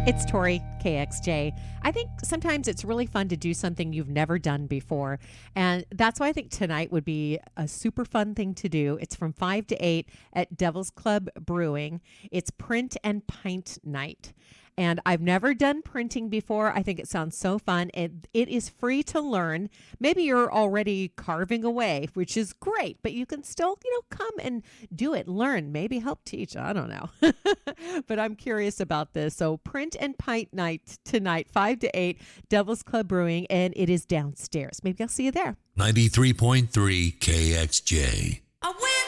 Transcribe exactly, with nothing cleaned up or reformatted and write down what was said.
It's Tori, K X J. I think sometimes it's really fun to do something you've never done before. And that's why I think tonight would be a super fun thing to do. It's from five to eight at Devil's Club Brewing. It's print and pint night. And I've never done printing before. I think it sounds so fun. And it is free to learn. Maybe you're already carving away, which is great, but you can still, you know, come and do it, learn, maybe help teach. I don't know. But I'm curious about this. So print and pint night tonight, five to eight, Devil's Club Brewing, and it is downstairs. Maybe I'll see you there. ninety-three point three K X J.